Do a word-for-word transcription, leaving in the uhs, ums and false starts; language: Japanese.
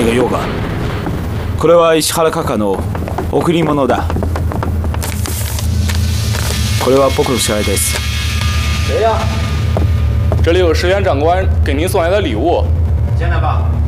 何が用か。これは石原閣下の贈り物だ。これは僕の小孩です。 谁呀？ 这里有石原长官给您送来的礼物。 进来吧。